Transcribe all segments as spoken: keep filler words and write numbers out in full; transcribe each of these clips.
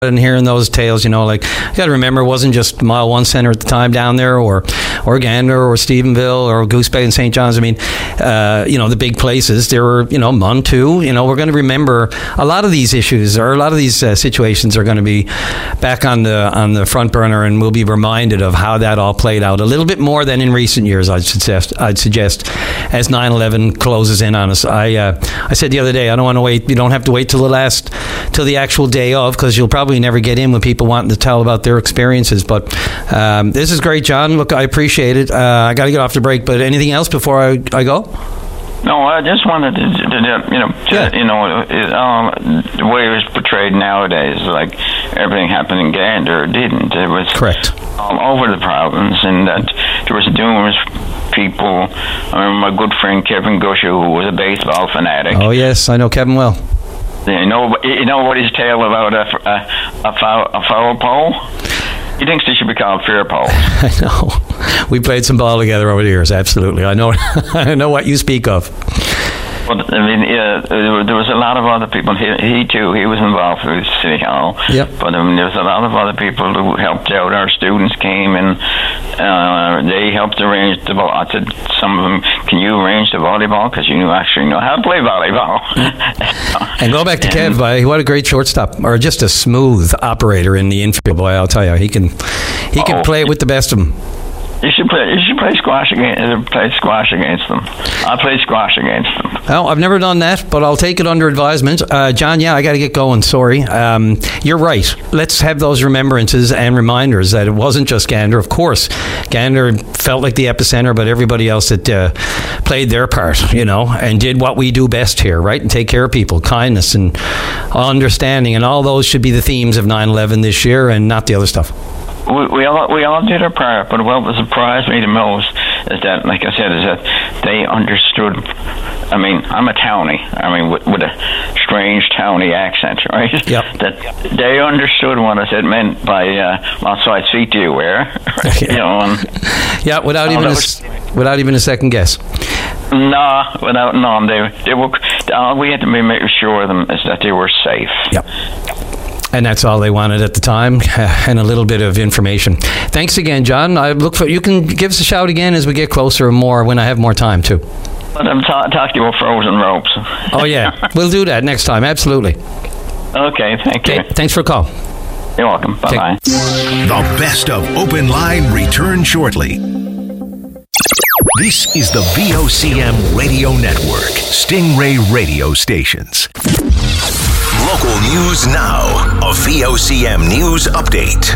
and hearing those tales, you know, like, you got to remember, it wasn't just Mile One Center at the time down there, or or Gander, or Stephenville, or Goose Bay and Saint John's. I mean, uh, you know, the big places. There were, you know, Munn too. You know, we're going to remember a lot of these issues, or a lot of these uh, situations are going to be back on the on the front burner, and we'll be reminded of how that all played out a little bit more than in recent years. I'd suggest. I'd suggest as nine eleven closes in on us. I uh, I said the other day, I don't want to wait. You don't have to wait till the last, till the actual day of, because you'll probably never get in with people wanting to tell about their experiences. But um, this is great, John. Look, I appreciate it. Uh, I got to get off the break. But anything else before I, I go? No, I just wanted to, to, to you know, to, Yeah. you know, it, um, the way it was portrayed nowadays, like everything happened in Gander, it didn't. It was Correct. all over the province, and that there was numerous people. I remember my good friend Kevin Gusher, who was a baseball fanatic. Oh yes, I know Kevin well. You know, you know what his tale about a, a, a, foul, a foul pole? He thinks they should be called fair poles. I know. We played some ball together over the years. Absolutely, I know. I know what you speak of. But, I mean, yeah, there was a lot of other people. He, he too, he was involved with City Hall. Yep. But I mean, there was a lot of other people who helped out. Our students came and uh, they helped arrange the ball. I said, some of them, can you arrange the volleyball? Because you actually know how to play volleyball. And go back to Kev, boy, what a great shortstop, or just a smooth operator in the infield. Boy, I'll tell you, he can he can Oh. play with the best of them. You should play. You should play squash against. Uh, play squash against them. I played squash against them. Well, I've never done that, but I'll take it under advisement. Uh, John, yeah, I got to get going. Sorry. Um, you're right. Let's have those remembrances and reminders that it wasn't just Gander. Of course, Gander felt like the epicenter, but everybody else that uh, played their part, you know, and did what we do best here, right? And take care of people, kindness and understanding, and all those should be the themes of nine eleven this year, and not the other stuff. We, we all we all did our part, but what surprised me the most is that, like I said, is that they understood. I mean, I'm a townie. I mean, with, with a strange townie accent, right? Yep. That they understood what I said meant by uh, what size feet do you wear? Yeah. You know. And, Yeah, without Oh, even a, that s- without even a second guess. no, without none. They they were. All we had to be make sure of them is that they were safe. Yep. And that's all they wanted at the time, and a little bit of information. Thanks again, John. I look for you can give us a shout again as we get closer and more when I have more time too. But I'm ta- talking about frozen ropes. Oh yeah, we'll do that next time. Absolutely. Okay, thank you. Okay, thanks for the call. You're welcome. Bye bye. The best of Open Line return shortly. This is the V O C M Radio Network, Stingray Radio Stations. Local news now. A V O C M News Update.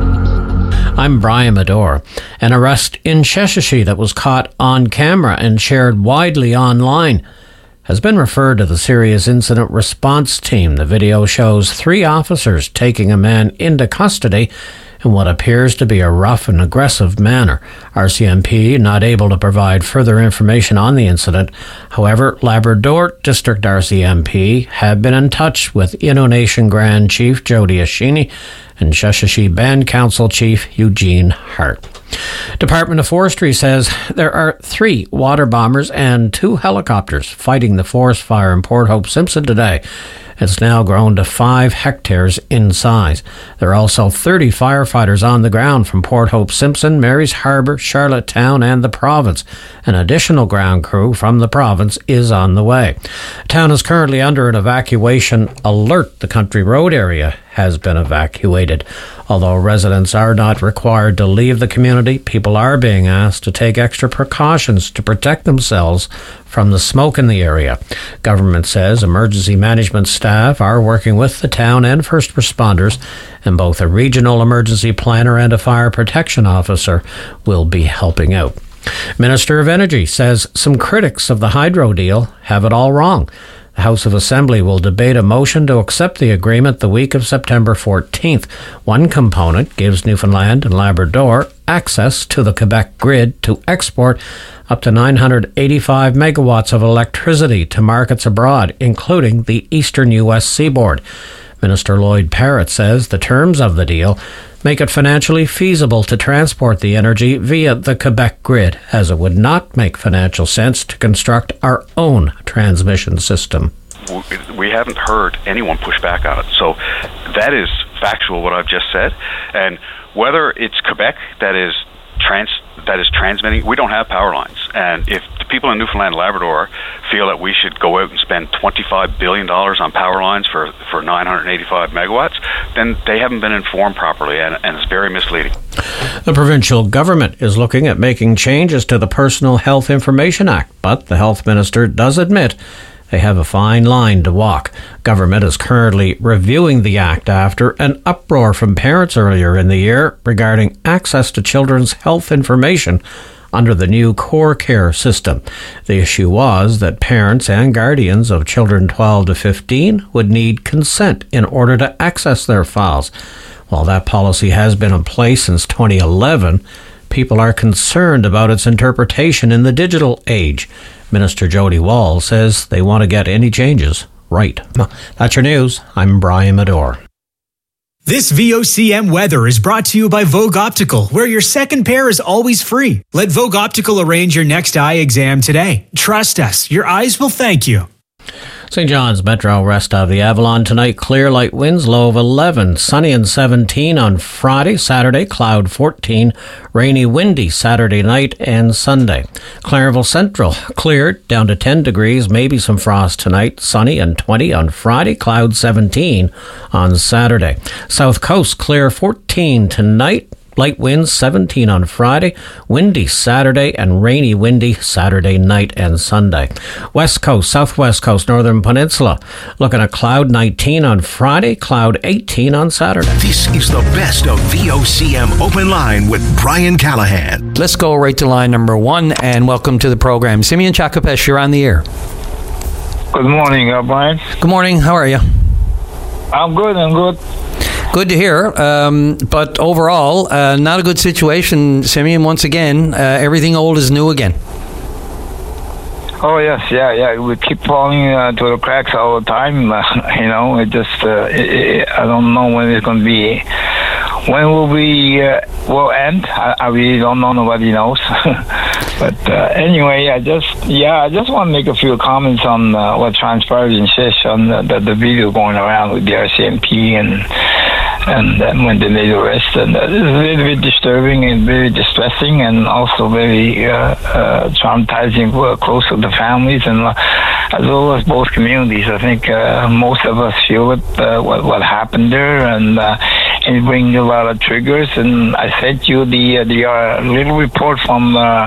I'm Brian Medore. An arrest in Sheshatshiu that was caught on camera and shared widely online has been referred to the Serious Incident Response Team. The video shows three officers taking a man into custody in what appears to be a rough and aggressive manner. R C M P not able to provide further information on the incident. However, Labrador District R C M P have been in touch with Innu Nation Grand Chief Jody Ashini and Sheshatshiu Band Council Chief Eugene Hart. Department of Forestry says there are three water bombers and two helicopters fighting the forest fire in Port Hope Simpson today. It's now grown to five hectares in size. There are also thirty firefighters on the ground from Port Hope Simpson, Mary's Harbour, Charlottetown and the province. An additional ground crew from the province is on the way. The town is currently under an evacuation alert. The Country Road area has been evacuated. Although residents are not required to leave the community, people are being asked to take extra precautions to protect themselves from the smoke in the area. Government says emergency management staff are working with the town and first responders, and both a regional emergency planner and a fire protection officer will be helping out. Minister of Energy says some critics of the hydro deal have it all wrong. The House of Assembly will debate a motion to accept the agreement the week of September fourteenth. One component gives Newfoundland and Labrador access to the Quebec grid to export up to nine hundred eighty-five megawatts of electricity to markets abroad, including the eastern U S seaboard. Minister Lloyd Parrott says the terms of the deal make it financially feasible to transport the energy via the Quebec grid, as it would not make financial sense to construct our own transmission system. we haven't heard anyone push back on it. So that is factual, what I've just said. And whether it's Quebec that is trans that is transmitting, we don't have power lines. And if the people in Newfoundland and Labrador feel that we should go out and spend twenty-five billion dollars on power lines for, for nine hundred eighty-five megawatts, then they haven't been informed properly, and, and it's very misleading. The provincial government is looking at making changes to the Personal Health Information Act, but the health minister does admit they have a fine line to walk. Government is currently reviewing the act after an uproar from parents earlier in the year regarding access to children's health information under the new Core Care system. The issue was that parents and guardians of children twelve to fifteen would need consent in order to access their files. While that policy has been in place since twenty eleven, people are concerned about its interpretation in the digital age. Minister Jody Wall says they want to get any changes right. That's your news. I'm Brian Medore. This V O C M weather is brought to you by Vogue Optical, where your second pair is always free. Let Vogue Optical arrange your next eye exam today. Trust us, your eyes will thank you. Saint John's Metro west of the Avalon tonight, clear light winds, low of eleven, sunny and seventeen on Friday, Saturday, cloud fourteen, rainy, windy Saturday night and Sunday. Clarenville Central, clear, down to ten degrees, maybe some frost tonight, sunny and twenty on Friday, cloud seventeen on Saturday. South Coast, clear fourteen tonight, light winds seventeen on Friday, windy Saturday, and rainy windy Saturday night and Sunday. West Coast, Southwest Coast, Northern Peninsula, looking at cloud nineteen on Friday, cloud eighteen on Saturday. This is the best of V O C M Open Line with Brian Callahan. Let's go right to line number one, and welcome to the program. Simeon Chakopesh, you're on the air. Good morning, uh, Brian. Good morning. How are you? I'm good, I'm good. Good to hear, um, but overall, uh, not a good situation, Simeon. Once again, uh, everything old is new again. Oh, yes, yeah, yeah. We keep falling uh, to the cracks all the time. Uh, you know, it just, uh, it, it, I don't know when it's going to be, when will we, uh, will end. I, I really don't know, nobody knows. But uh, anyway, I just, yeah, I just want to make a few comments on uh, what transpired in Shish, on the, the, the video going around with the R C M P and and then when they made the arrest. And uh, it's a little bit disturbing and very distressing, and also very uh, uh, traumatizing for close to the families, and uh, as well as both communities. I think uh, most of us feel it, uh, what, what happened there, and uh, and it brings a lot of triggers. And I sent you the uh, the uh, little report from uh,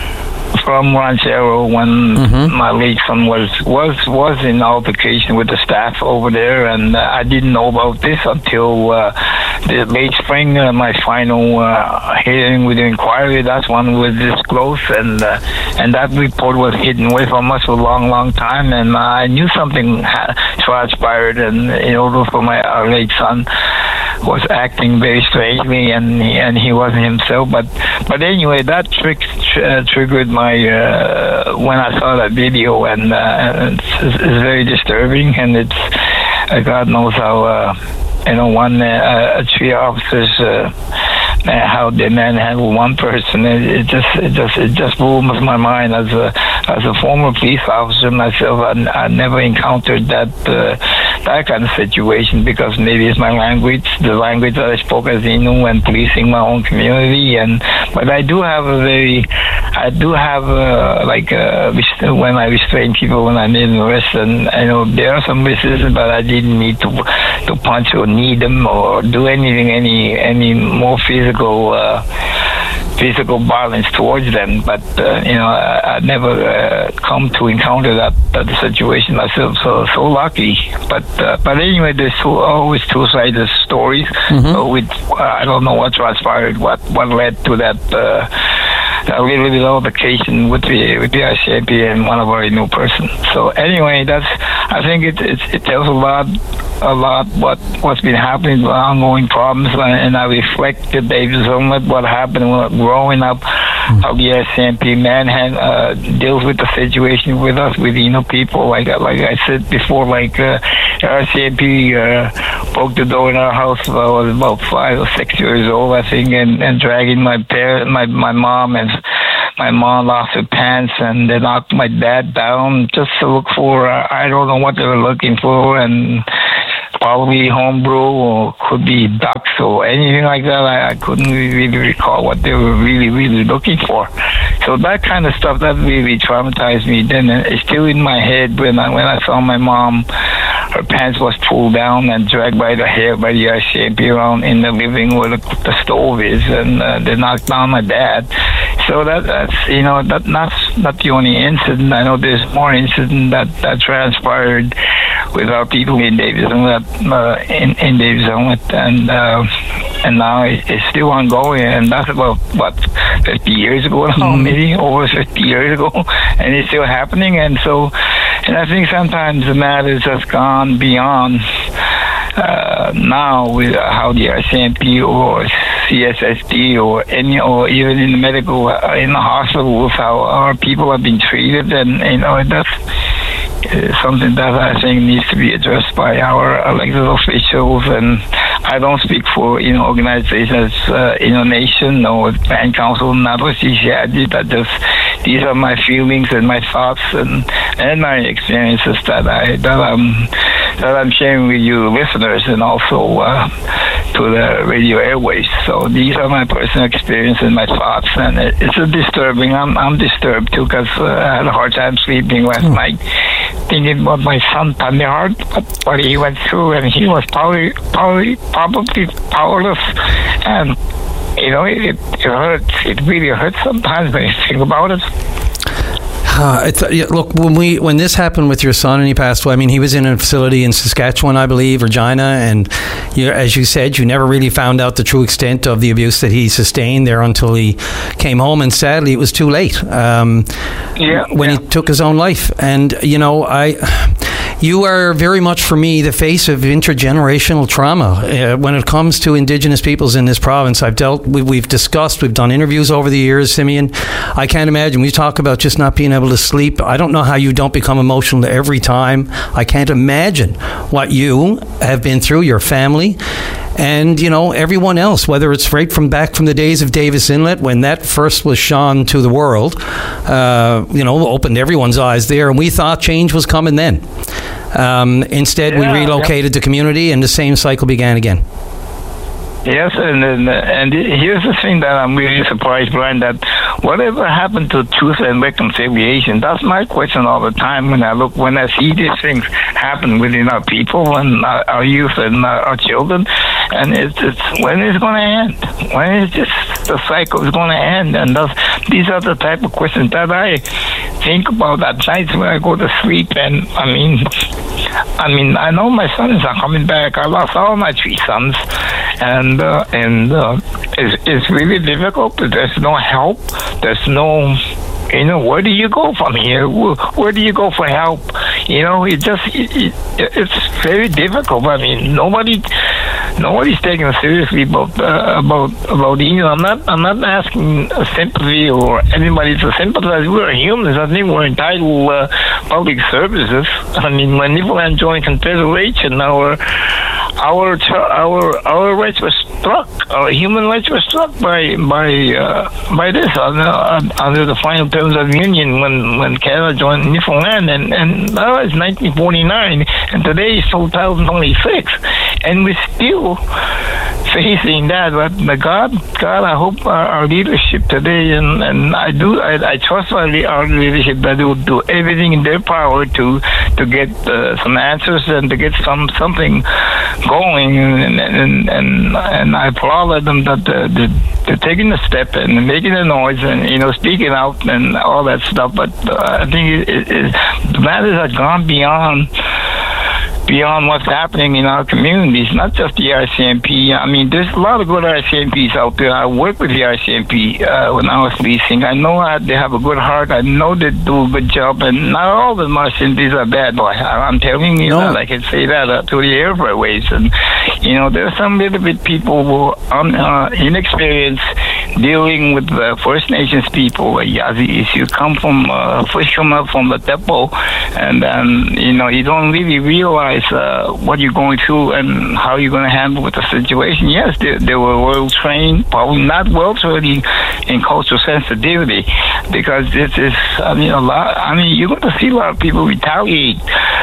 from Ranchero when mm-hmm. my late son was was was in altercation with the staff over there, and uh, I didn't know about this until uh, the late spring. Uh, my final uh, hearing with the inquiry, that's when was disclosed, and uh, and that report was hidden away from us for a long, long time. And uh, I knew something had transpired, and in order for my our late son was acting very strangely, and he, and he wasn't himself. But but anyway, that trick tr- uh, triggered my uh, when I saw that video, and uh, it's, it's very disturbing, and it's uh, God knows how uh, you know one uh, three officers uh, how they manhandle one person. It, it just it just it just blew my mind. As a as a former police officer myself, I, I never encountered that. Uh, that kind of situation, because maybe it's my language, the language that I spoke as Innu when policing my own community. And but I do have a very, I do have a, like a, when I restrain people when I made an arrest, and I know there are some resistance, but I didn't need to to punch or knee them or do anything, any any more physical. Uh, physical violence towards them, but uh, you know, I, I never uh, come to encounter that, that situation myself. So so lucky, but uh, but anyway, there's two, always two-sided stories. Mm-hmm. So with uh, I don't know what transpired, what what led to that. Uh, a little bit of altercation with the with the I C M P and one of our new persons. So anyway, that's I think it it, it tells a lot a lot what what's been happening, the ongoing problems, and I reflected David somewhat what happened when growing up, how the I C M P manhand uh, deals with the situation with us, with you know people like like I said before, like uh, R C M P uh, broke the door in our house. I was about five or six years old, I think, and, and dragging my parents, my my mom and my mom lost her pants, and they knocked my dad down just to look for, uh, I don't know what they were looking for, and probably homebrew or could be ducks or anything like that. I, I couldn't really recall what they were really, really looking for. So that kind of stuff, that really traumatized me. Then it's still in my head when I, when I saw my mom, her pants was pulled down and dragged by the hair by the I C M P around in the living where the, the stove is, and uh, they knocked down my dad. So that that's you know that that's not the only incident. I know there's more incident that that transpired with our people in Davis Inlet, uh, in, in Davis Inlet, and uh, and now it, it's still ongoing. And that's about what fifty years ago now, maybe over fifty years ago, and it's still happening. And so, and I think sometimes the matters has gone beyond uh, now with how the I C M P or C S S D or any, or even in the medical, uh, in the hospitals, how our people have been treated, and you know that's uh, something that I think needs to be addressed by our elected officials. And I don't speak for you know organizations, uh, you know, nation or band council, not with C C I D. That just these are my feelings and my thoughts and and my experiences that I that I'm that I'm sharing with you listeners, and also uh, to the radio airways. So these are my personal experiences and my thoughts, and it, it's a disturbing. I'm I'm disturbed too, because uh, I had a hard time sleeping last mm. night, thinking about my son Tommy Hart, what, what he went through, and he was probably probably probably powerless, and you know it, it hurts. It really hurts sometimes when you think about it. Uh, it's, uh, yeah, look, when we when this happened with your son and he passed away, I mean, he was in a facility in Saskatchewan, I believe, Regina, and you, as you said, you never really found out the true extent of the abuse that he sustained there until he came home, and sadly, it was too late. Um, yeah, when yeah. he took his own life, and you know, I. You are very much, for me, the face of intergenerational trauma uh, when it comes to Indigenous peoples in this province. I've dealt, we, we've discussed, we've done interviews over the years, Simeon. I can't imagine. We talk about just not being able to sleep. I don't know how you don't become emotional every time. I can't imagine what you have been through, your family, and, you know, everyone else, whether it's right from back from the days of Davis Inlet, when that first was shone to the world, uh, you know, opened everyone's eyes there, and we thought change was coming then. Um, instead, yeah, we relocated yeah. the community, and the same cycle began again. Yes, and and, and here's the thing that I'm really surprised, Brian, that whatever happened to truth and reconciliation? That's my question all the time when I look, when I see these things happen within our people and our, our youth and our, our children, and it's, it's when is it going to end? When is this the cycle is going to end? And those, these are the type of questions that I think about at night when I go to sleep. And I mean, I mean, I know my son is not coming back. I lost all my three sons. And uh, and uh, it's, it's really difficult. There's no help. There's no, you know, where do you go from here? Where, where do you go for help? You know, it just it, it, it's very difficult. I mean, nobody nobody's taking it seriously about uh, about about you know. I'm not I'm not asking sympathy or anybody to sympathize. We're humans. I think we're entitled uh, public services. I mean, when Newfoundland joined Confederation, our Our our our rights were struck. Our human rights were struck by by uh, by this under, under the final terms of the Union when, when Canada joined Newfoundland, and and that was nineteen forty-nine, and today is two thousand twenty-six, and we're still facing that. But God, God, I hope our, our leadership today, and, and I do, I, I trust our, our leadership that they will do everything in their power to to get uh, some answers and to get some something going, and and and, and I applaud them that uh, they're, they're taking a step and making a noise and you know speaking out and all that stuff. But uh, I think it, it, it, the matters have gone beyond. beyond what's happening in our communities, not just the I C M P. I mean, there's a lot of good I C M Ps out there. I worked with the I C M P uh, when I was leasing. I know I, they have a good heart. I know they do a good job, and not all the Martians are bad, boy. I'm telling you, no. that I can say that uh, to the airways. And, you know, there's some little bit people who are uh, inexperienced, dealing with the First Nations people, uh, Yazidis. You come from uh, first come up from the depot, and then you know you don't really realize uh, what you're going through and how you're going to handle with the situation. Yes, they, they were well trained, probably not well trained in cultural sensitivity, because this is, I mean, a lot. I mean, you're going to see a lot of people retaliate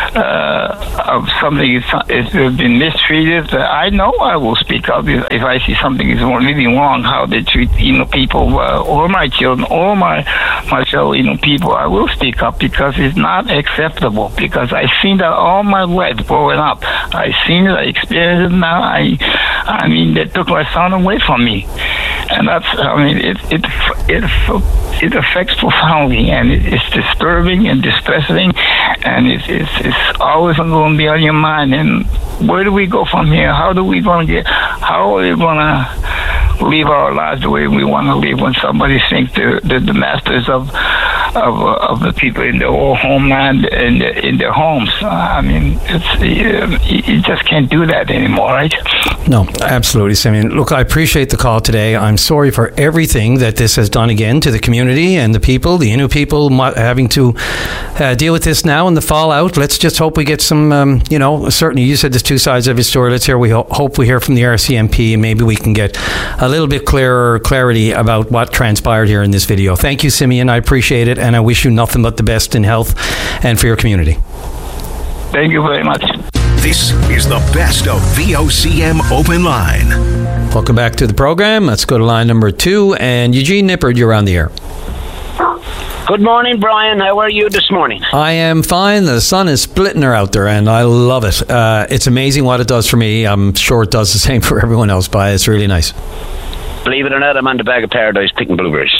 uh, of something is is been mistreated. Uh, I know I will speak up if, if I see something is really wrong, how they treat you know people uh, or my children or my my fellow you know people. I will speak up because it's not acceptable. Because I've seen that all my life growing up. I've seen it. I experienced it now. I I mean, they took my son away from me, and that's. I mean, it it it it affects profoundly, and it, it's disturbing and distressing, and it's it's, it's always going to be on your mind. And where do we go from here? How do we going to get? How are we going to live our lives the way we want to live when somebody thinks they're, they're the masters of of uh, of the people in their whole homeland and in, in their homes? Uh, I mean, it's uh, you, you just can't do that anymore, right? No, absolutely, Simeon. Look, I appreciate the call today. I'm sorry for everything that this has done again to the community and the people, the Innu people, having to uh, deal with this now and the fallout. Let's just hope we get some, um, you know, certainly you said there's two sides of your story. Let's hear, we ho- hope we hear from the R C M P, and maybe we can get a little bit clearer clarity about what transpired here in this video. Thank you, Simeon. I appreciate it, and I wish you nothing but the best in health and for your community. Thank you very much. This is the best of V O C M Open Line. Welcome back to the program. Let's go to line number two. And Eugene Nippard, you're on the air. Good morning, Brian. How are you this morning? I am fine. The sun is splitting her out there, and I love it. Uh, it's amazing what it does for me. I'm sure it does the same for everyone else, but it's really nice. Believe it or not, I'm on the Bag of Paradise picking blueberries.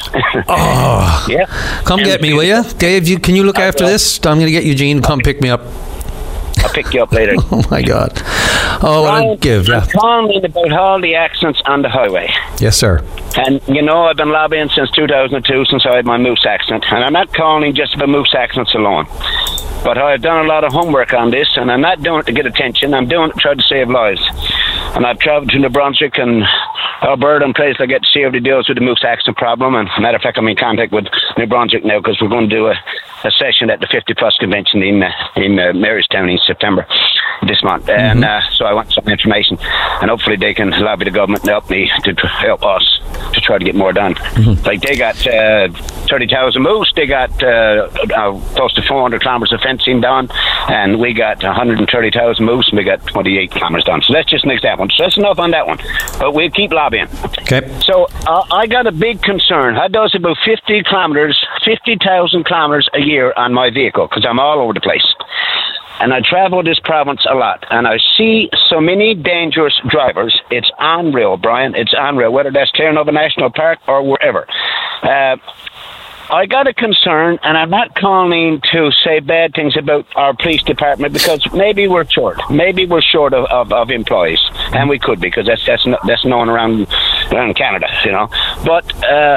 Oh, yeah. Come and get me, will you? Dave, you, can you look I after will. this? I'm going to get Eugene to come pick me up. I'll pick you up later. Oh, my God. Oh, what a give, yeah. I'm calling about all the accidents on the highway. Yes, sir. And, you know, I've been lobbying since two thousand two, since I had my moose accident. And I'm not calling just about moose accidents alone. But I've done a lot of homework on this, and I'm not doing it to get attention. I'm doing it to try to save lives. And I've travelled to New Brunswick and Alberta and places I get to see how they deals with the moose accident problem. And matter of fact, I'm in contact with New Brunswick now because we're going to do a, a session at the fifty plus convention in uh, in uh, Marystown in September this month. Mm-hmm. And uh, so I want some information, and hopefully they can lobby the government to help me to, to help us to try to get more done. Mm-hmm. Like they got uh, thirty thousand moose, they got uh, uh, close to four hundred kilometres of fencing done, and we got one hundred thirty thousand moose, and we got twenty-eight kilometres done. So that's just an example. So that's enough on that one. But we'll keep lobbying. Okay. So uh, I got a big concern. I does about fifty kilometres, fifty thousand kilometres a year on my vehicle because I'm all over the place. And I travel this province a lot, and I see so many dangerous drivers. It's unreal, Brian. It's unreal, whether that's Terranova National Park or wherever. Uh, I got a concern, and I'm not calling to say bad things about our police department because maybe we're short. Maybe we're short of, of, of employees, and we could be because that's that's no, that's known around around Canada, you know. But uh,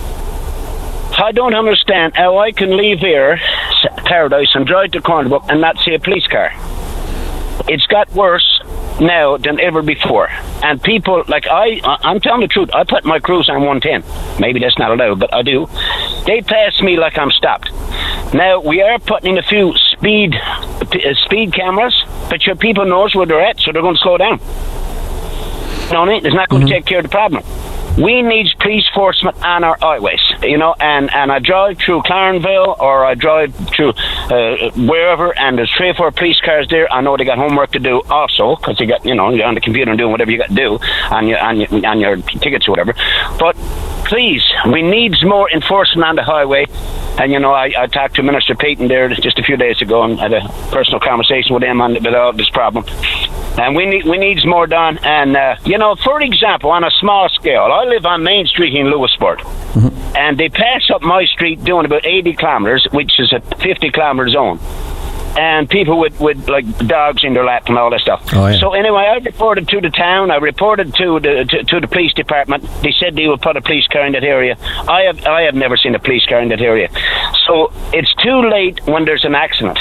I don't understand how I can leave here, Paradise, and drive to Cornwall and not see a police car. It's got worse now than ever before. And people, like I, I'm telling the truth, I put my cruise on one ten. Maybe that's not allowed, but I do. They pass me like I'm stopped. Now, we are putting in a few speed uh, speed cameras, but your people knows where they're at, so they're going to slow down. You know what I mean? It's not going mm-hmm. to take care of the problem. We need police enforcement on our highways, you know, and, and I drive through Clarenville or I drive through uh, wherever, and there's three or four police cars there. I know they got homework to do also because you got, you know, you're on the computer and doing whatever you got to do on your, on your, on your tickets or whatever. But please, we need more enforcement on the highway. And, you know, I, I talked to Minister Payton there just a few days ago and had a personal conversation with him on with all this problem. And we need we need more done. And, uh, you know, for example, on a small scale, I live on Main Street in Lewisport. Mm-hmm. And they pass up my street doing about eighty kilometres, which is a fifty kilometre zone. And people with, with like dogs in their lap and all that stuff. Oh, yeah. So anyway, I reported to the town. I reported to the to, to the police department. They said they would put a police car in that area. I have I have never seen a police car in that area. So it's too late when there's an accident.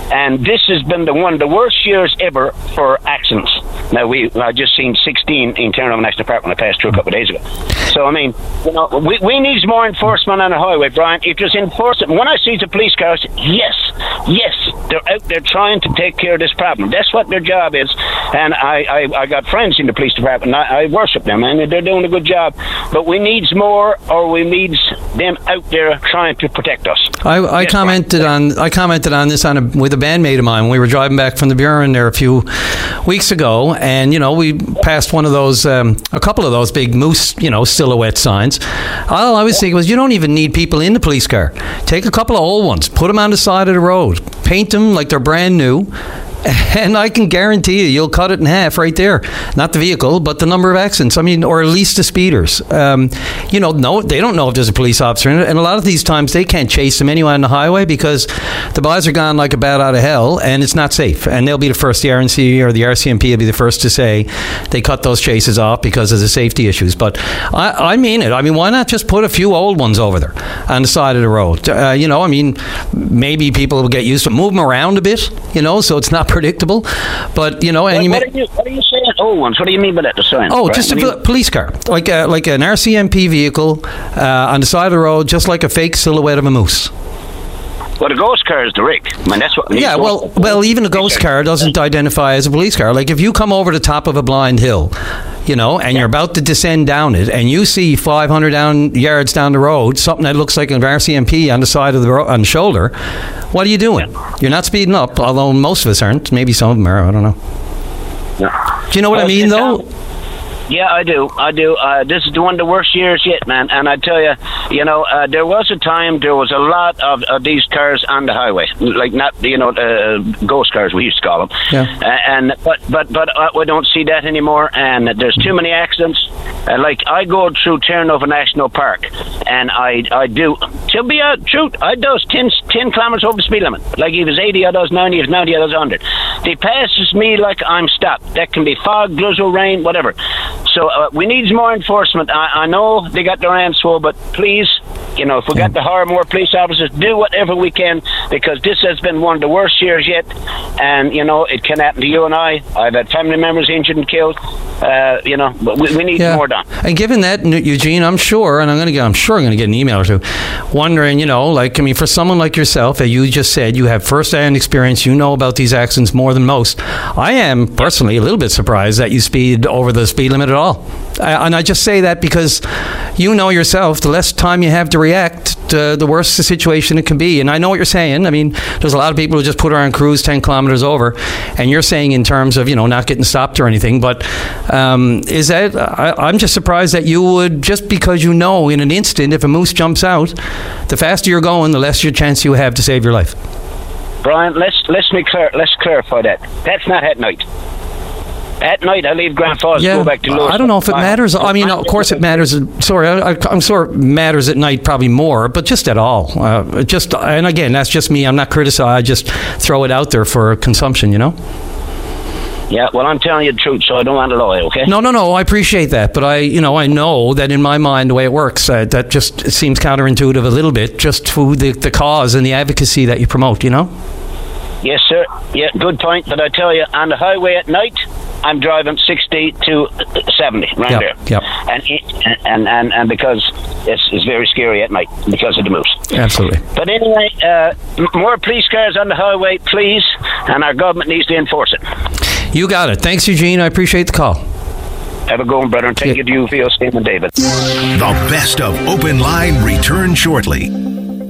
And this has been the one of the worst years ever for accidents. Now, we I just seen sixteen in Terranova National Park when I passed through a couple of days ago. So, I mean, you know, we, we need more enforcement on the highway, Brian. If there's enforcement, when I see the police cars, yes, yes, they're out there trying to take care of this problem. That's what their job is. And I, I, I got friends in the police department, and I, I worship them, and they're doing a good job. But we need more, or we need them out there trying to protect us. I, I yes, commented Brian. on I commented on this on a, with a bandmate of mine when we were driving back from the Buren there a few weeks ago, and you know we passed one of those, um, a couple of those big moose, you know, silhouette signs. All I was thinking was, you don't even need people in the police car. Take a couple of old ones, put them on the side of the road, paint them like they're brand new. And I can guarantee you, you'll cut it in half right there. Not the vehicle, but the number of accidents. I mean, or at least the speeders. Um, you know, no, they don't know if there's a police officer in it. And a lot of these times, they can't chase them anyway on the highway because the boys are gone like a bat out of hell, and it's not safe. And they'll be the first, the R N C or the R C M P will be the first to say they cut those chases off because of the safety issues. But I, I mean it. I mean, why not just put a few old ones over there on the side of the road? Uh, you know, I mean, maybe people will get used to move them around a bit, you know, so it's not predictable, but you know, and what, you, what, are you what are you saying? Old ones? What do you mean by that? The sign? Oh, right? just a you... police car, like a, like an R C M P vehicle uh, on the side of the road, just like a fake silhouette of a moose. Well, the ghost car is the rig. I mean, that's what. Yeah, well, well, even a ghost car doesn't identify as a police car. Like if you come over the top of a blind hill, you know, and yeah. you're about to descend down it, and you see five hundred down yards down the road something that looks like an R C M P on the side of the ro- on the shoulder, what are you doing? Yeah. You're not speeding up, although most of us aren't. Maybe some of them are. I don't know. Yeah. Do you know what well, I mean, though? Yeah, I do. I do. Uh, this is one of the worst years yet, man. And I tell you, you know, uh, there was a time there was a lot of, of these cars on the highway, like not, you know, uh, ghost cars we used to call them. Yeah. Uh, and but but but uh, we don't see that anymore. And there's too many accidents. Uh, like I go through Terranova National Park, and I I do. To be a truth, I does ten, ten kilometers over the speed limit. Like if it was eighty, I does ninety. If it was ninety, I does one hundred. They passes me like I'm stopped. That can be fog, drizzle, rain, whatever. So uh, we need more enforcement. I, I know they got their hands full, but please, you know, if we got to hire more police officers, do whatever we can, because this has been one of the worst years yet. And, you know, it can happen to you and I. I've had family members injured and killed. Uh, you know, but we, we need yeah. more done. And given that, Eugene, I'm sure, and I'm going to get, I'm sure I'm going to get an email or two, wondering, you know, like, I mean, for someone like yourself, that you just said you have first-hand experience, you know about these accidents more than most. I am personally a little bit surprised that you speed over the speed limit at all. I, and I just say that because you know yourself, the less time you have to react, uh, the worse the situation it can be. And I know what you're saying. I mean, there's a lot of people who just put her on cruise ten kilometers over, and you're saying in terms of, you know, not getting stopped or anything. But um, is that, I, I'm just surprised that you would, just because you know in an instant, if a moose jumps out, the faster you're going, the less your chance you have to save your life. Brian, let's let's make clear, let's clarify that. That's not at night. At night, I leave Grand Falls yeah, to go back to Lewis. I don't know if it matters. I mean, of course it matters. Sorry, I, I'm sure it matters at night probably more, but just at all. Uh, just and again, that's just me. I'm not criticizing. I just throw it out there for consumption, you know? Yeah, well, I'm telling you the truth, so I don't want to lie, okay? No, no, no, I appreciate that, but I, you know, I know that in my mind, the way it works, uh, that just seems counterintuitive a little bit, just to the, the cause and the advocacy that you promote, you know? Yes, sir. Yeah, good point. But I tell you, on the highway at night, I'm driving sixty to seventy, right yep, there. Yep. And, it, and and and because it's, it's very scary at night because of the moose. Absolutely. But anyway, uh, more police cars on the highway, please, and our government needs to enforce it. You got it. Thanks, Eugene. I appreciate the call. Have a good one, brother, and take yeah. it to you, Theo, Steve, and David. The best of Open Line return shortly.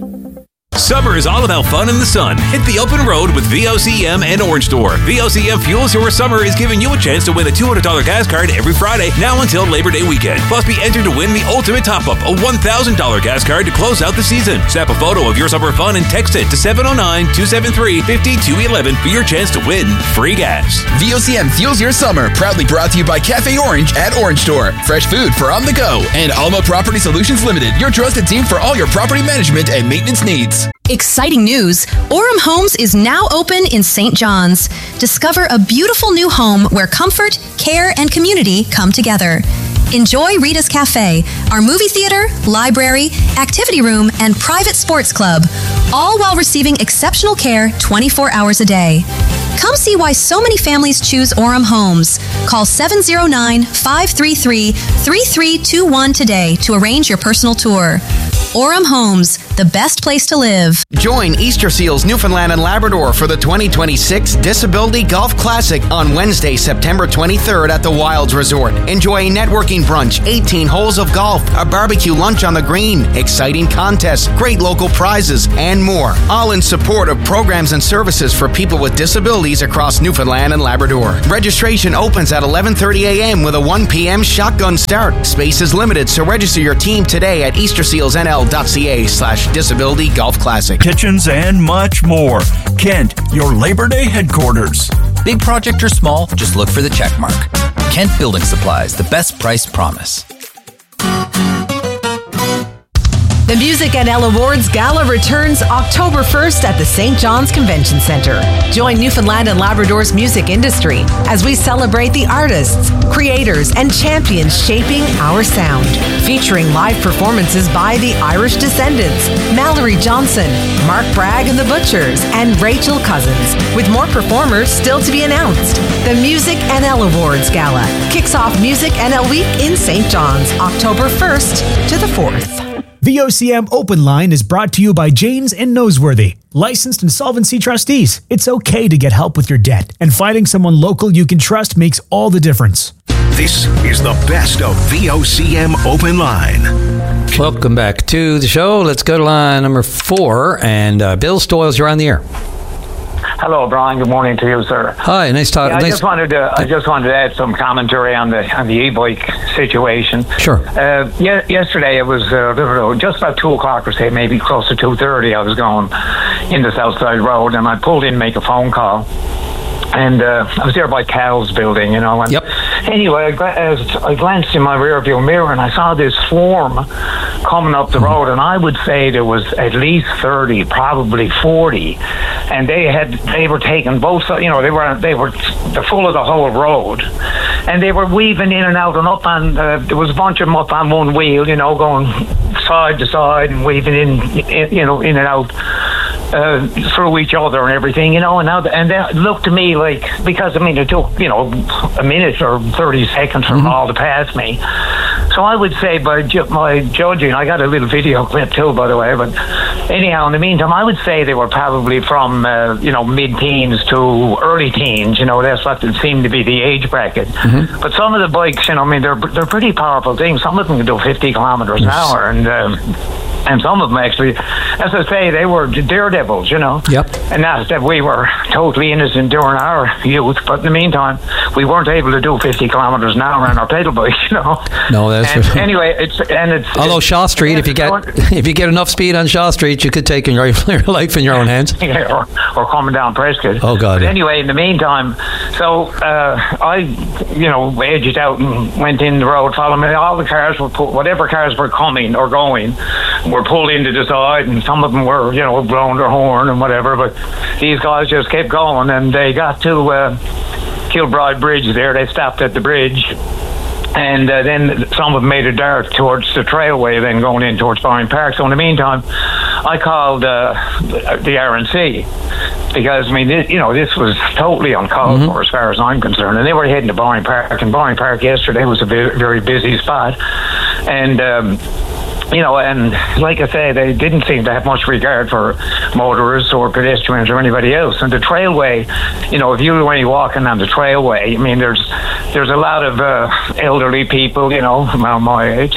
Summer is all about fun in the sun. Hit the open road with V O C M and Orange Store. V O C M Fuels Your Summer is giving you a chance to win a two hundred dollars gas card every Friday, now until Labor Day weekend. Plus, be entered to win the ultimate top-up, a one thousand dollars gas card to close out the season. Snap a photo of your summer fun and text it to seven oh nine, two seven three, five two one one for your chance to win free gas. V O C M Fuels Your Summer, proudly brought to you by Cafe Orange at Orange Store. Fresh food for on the go. And Alma Property Solutions Limited, your trusted team for all your property management and maintenance needs. Exciting news! Orem Homes is now open in Saint John's. Discover a beautiful new home where comfort, care, and community come together. Enjoy Rita's Cafe, our movie theater, library, activity room, and private sports club, all while receiving exceptional care twenty-four hours a day. Come see why so many families choose Orem Homes. Call seven oh nine, five three three, three three two one today to arrange your personal tour. Orem Homes, the best place to live. Join Easter Seals Newfoundland and Labrador for the twenty twenty-six Disability Golf Classic on Wednesday, September twenty-third at the Wilds Resort. Enjoy a networking brunch, eighteen holes of golf, a barbecue lunch on the green, exciting contests, great local prizes, and more. All in support of programs and services for people with disabilities across Newfoundland and Labrador. Registration opens at eleven thirty a.m. with a one p.m. shotgun start. Space is limited, so register your team today at easter seals n l dot c a slash disability golf classic. Kitchens and much more. Kent, your Labor Day headquarters. Big project or small, just look for the check mark. Kent Building Supplies, the best price promise. The Music N L Awards Gala returns October first at the Saint John's Convention Centre. Join Newfoundland and Labrador's music industry as we celebrate the artists, creators, and champions shaping our sound. Featuring live performances by the Irish Descendants, Mallory Johnson, Mark Bragg and the Butchers, and Rachel Cousins, with more performers still to be announced. The Music N L Awards Gala kicks off Music N L Week in Saint John's, October first to the fourth. V O C M Open Line is brought to you by Janes and Noseworthy, licensed insolvency trustees. It's okay to get help with your debt, and finding someone local you can trust makes all the difference. This is the best of V O C M Open Line. Welcome back to the show. Let's go to line number four, and uh, Bill Stoyles, you're on the air. Hello, Brian. Good morning to you, sir. Hi, nice talking. Yeah, I nice. just wanted to I just wanted to add some commentary on the on the e-bike situation. Sure. Uh, ye- yesterday it was uh, just about two o'clock, or say maybe close to two thirty. I was going in the Southside Road, and I pulled in to make a phone call. And uh, I was there by Cal's building, you know. And yep. Anyway, I, gla- I glanced in my rearview mirror and I saw this form coming up the road, and I would say there was at least thirty, probably forty, and they had they were taking both, you know, they were they were full of the whole road, and they were weaving in and out and up on. Uh, there was a bunch of them up on one wheel, you know, going side to side and weaving in, in you know, in and out. Uh, through each other and everything, you know, and now the, and that looked to me like, because I mean it took, you know, a minute or thirty seconds for mm-hmm. them all to pass me. So I would say by ju- my judging, I got a little video clip too, by the way, but anyhow, in the meantime, I would say they were probably from uh, you know, mid-teens to early teens, you know, that's what it seemed to be the age bracket. Mm-hmm. But some of the bikes, you know, I mean, they're they're pretty powerful things. Some of them can do fifty kilometers an hour, and um, and some of them actually, as I say, they were daredevils, you know. Yep. And not that we were totally innocent during our youth, but in the meantime, we weren't able to do fifty kilometers an hour on our pedal bikes, you know. No, that's and anyway. It's and it's although it's, Shaw Street, if you get if you get enough speed on Shaw Street, you could take your, your life in your own hands. Yeah, or, or coming down Prescott. Oh God. But yeah. anyway, in the meantime, so uh, I, you know, edged out and went in the road, following all the cars were pu- whatever cars were coming or going, were pulled into the side, and some of them were, you know, blowing their horn and whatever. But these guys just kept going, and they got to uh, Kilbride Bridge. There, they stopped at the bridge. And uh, then some of them made a dart towards the trailway, then going in towards Barring Park. So in the meantime, I called uh, the R N C because, I mean, this, you know, this was totally uncalled mm-hmm. for as far as I'm concerned. And they were heading to Barring Park, and Barring Park yesterday was a very, very busy spot. And... Um, You know, and like I say, they didn't seem to have much regard for motorists or pedestrians or anybody else. And the trailway, you know, if you were only walking on the trailway, I mean, there's there's a lot of uh, elderly people, you know, around my age,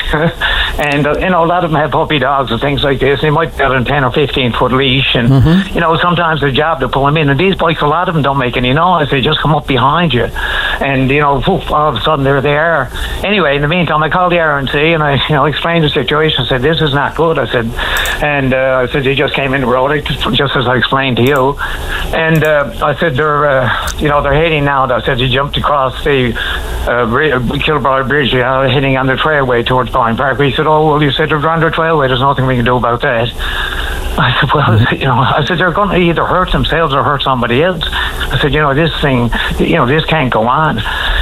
and uh, you know, a lot of them have puppy dogs and things like this. They might be on a ten or fifteen foot leash, and mm-hmm. you know, sometimes their job to pull them in. And these bikes, a lot of them don't make any noise; they just come up behind you, and you know, poof, all of a sudden they're there. Anyway, in the meantime, I called the R N C and I, you know, explained the situation. I said, this is not good. I said, and uh, I said, they just came in the road, just as I explained to you. And uh, I said, they're, uh, you know, they're heading now. I said, they jumped across the uh, Kilbride Bridge, you know, heading on the trailway towards Barring Park. He said, oh, well, you said they're on the trailway. There's nothing we can do about that. I said, well, you know, I said, they're going to either hurt themselves or hurt somebody else. I said, you know, this thing, you know, this can't go on.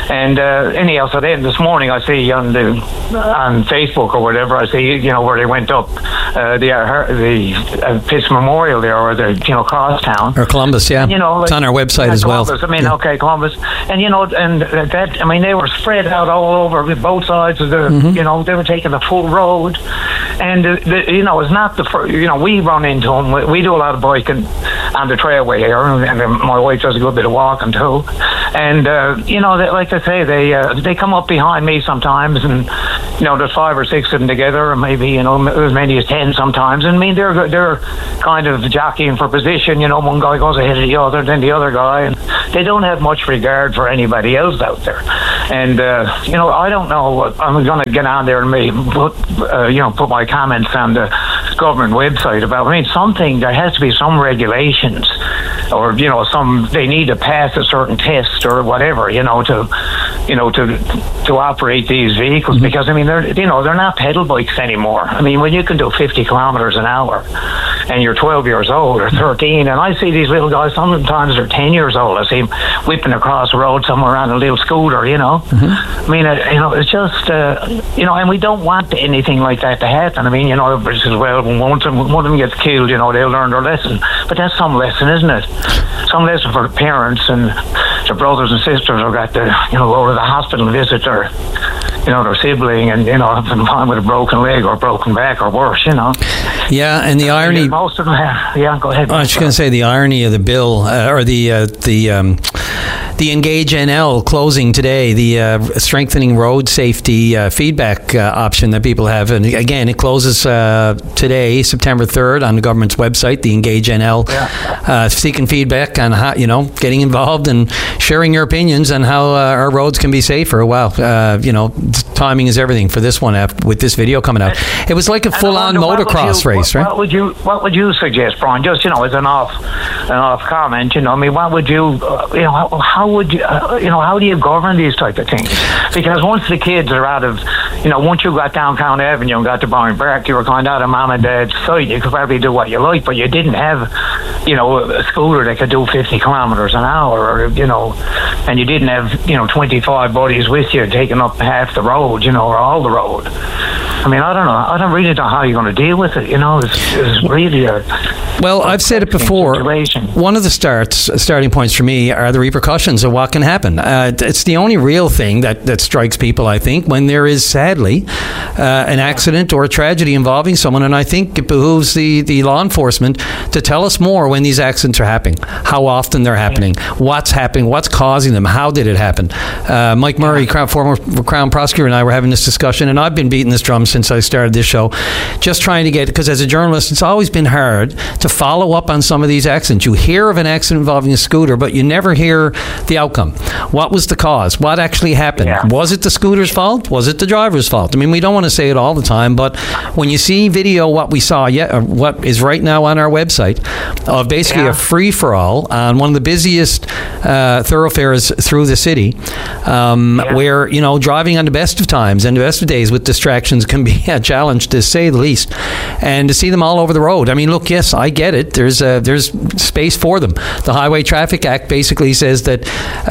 And uh, anyhow, so then this morning I see on the on Facebook or whatever, I see, you know, where they went up uh, the uh, the uh, Pitts Memorial there, or the, you know, Crosstown. Or Columbus, yeah. You know, like, it's on our website yeah, as well. Columbus. I mean, yeah. okay, Columbus. And, you know, and that, I mean, they were spread out all over with both sides of the, mm-hmm. you know, they were taking the full road. And, uh, the, you know, it's not the first, you know, we run into them. We, we do a lot of biking on the trailway here, and, and my wife does a good bit of walking too. And, uh, you know, they, like I say, they uh, they come up behind me sometimes, and, you know, there's five or six of them together, or maybe, you know, as many as ten sometimes. And I mean, they're they're kind of jockeying for position. You know, one guy goes ahead of the other, then the other guy, and they don't have much regard for anybody else out there. And uh, you know, I don't know what I'm going to get on there and maybe put, uh, you know, put my comments on the government website about. I mean, something, there has to be some regulations, or, you know, some, they need to pass a certain test or whatever, you know, to, you know, to to operate these vehicles, mm-hmm. because I mean, they're, you know, they're not pedal bikes anymore. I mean, when you can do fifty kilometers an hour and you're twelve years old or thirteen, and I see these little guys, sometimes they're ten years old, I see them whipping across the road somewhere on a little scooter, you know. Mm-hmm. I mean, uh, you know, it's just, uh, you know, and we don't want anything like that to happen. I mean, you know, as well, when one of them, one of them gets killed, you know, they'll learn their lesson. But that's some lesson, isn't it? Some lesson for the parents and their brothers and sisters who got to, you know, go to the hospital and visit their, you know, their sibling, and, you know, have been found with a broken leg or broken back or worse, you know. Yeah, and the irony. I mean, most of them have. Yeah, go ahead. I was just going to say the irony of the bill, uh, or the uh, the um, the Engage N L closing today, the uh, strengthening road safety uh, feedback uh, option that people have, and again, it closes uh, today, September third, on the government's website. The Engage N L, yeah. uh, seeking feedback on how, you know, getting involved and sharing your opinions on how uh, our roads can be safer. Wow, uh, you know, timing is everything for this one with this video coming out. It was like a full-on motocross race, what, right? What would you What would you suggest, Brian? Just, you know, as an off an off comment, you know, I mean, what would you, uh, you know, how, how would you, uh, you know, how do you govern these type of things? Because once the kids are out of, you know, once you got down County Avenue and got to Barn Park, you were kind of out of mom and dad's sight. You could probably do what you like, but you didn't have, you know, a scooter that could do fifty kilometers an hour, or, you know, and you didn't have, you know, twenty-five buddies with you taking up half the road, you know, or all the road. I mean, I don't know. I don't really know how you're going to deal with it. You know, it's, it's really a. Well, I've said it before. Situation. One of the starts, starting points for me are the repercussions of what can happen. Uh, it's the only real thing that, that strikes people, I think, when there is, sadly, uh, an accident or a tragedy involving someone. And I think it behooves the, the law enforcement to tell us more when these accidents are happening, how often they're happening, what's happening, what's causing them, how did it happen. Uh, Mike Murray, Crown, former Crown Prosecutor, and I were having this discussion, and I've been beating this drum since I started this show, just trying to get, because as a journalist, it's always been hard to follow up on some of these accidents. You hear of an accident involving a scooter, but you never hear the outcome. What was the cause? What actually happened? Yeah. Was it the scooter's fault? Was it the driver's fault? I mean, we don't want to say it all the time, but when you see video, what we saw, yeah, what is right now on our website, of basically yeah. a free-for-all on one of the busiest uh, thoroughfares through the city, um, yeah. where, you know, driving on the best of times and the best of days with distractions can be a challenge, to say the least, and to see them all over the road. I mean, look, yes, I get it. There's uh, there's space for them. The Highway Traffic Act basically says that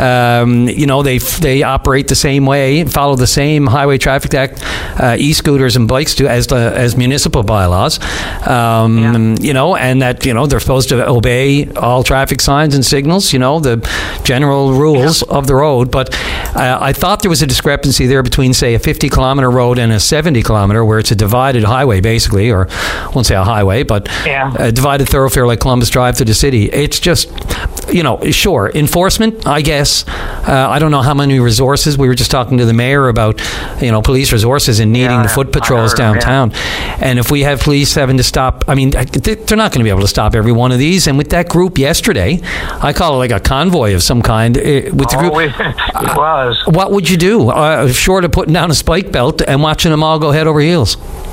um, you know they they operate the same way, follow the same Highway Traffic Act uh, e-scooters and bikes do as the, as municipal bylaws. Um, yeah. You know, and that you know they're supposed to obey all traffic signs and signals. You know, the general rules yeah. of the road. But uh, I thought there was a discrepancy there between, say, a fifty kilometer road and a seventy kilometer, where it's a divided highway, basically, or I won't say a highway, but yeah. a divided thoroughfare like Columbus Drive to the city. It's just, you know, sure, enforcement, I guess. Uh, I don't know how many resources. We were just talking to the mayor about, you know, police resources and needing yeah, the foot patrols downtown. Yeah. And if we have police having to stop, I mean, they're not going to be able to stop every one of these. And with that group yesterday, I call it like a convoy of some kind. With the oh, group, it was. Uh, what would you do? Uh, short of putting down a spike belt and watching them all go head over heels?